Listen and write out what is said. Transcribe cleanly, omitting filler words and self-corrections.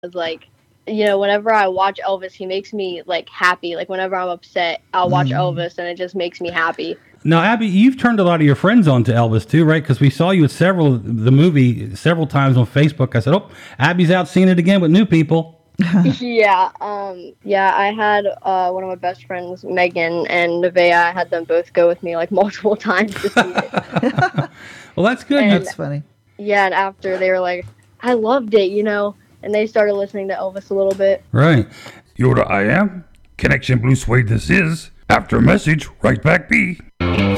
because like whenever I watch Elvis, he makes me like happy. Like whenever I'm upset, I'll watch Elvis, and it just makes me happy. Now, Abby, you've turned a lot of your friends on to Elvis too, right? Because we saw you at the movie several times on Facebook. I said, "Oh, Abby's out seeing it again with new people." Yeah, I had one of my best friends, Megan and Nevaeh. I had them both go with me like multiple times to see it. Well, that's good. And That's funny. yeah, and after they were like, I loved it, and they started listening to Elvis a little bit. Right. Yoda I am. Connection Blue Suede this is. After a message, right back B.